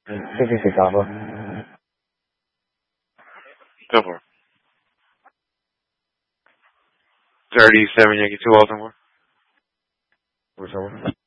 66 Alpha. Go for it. 37 Yankee 2 Baltimore. What's over?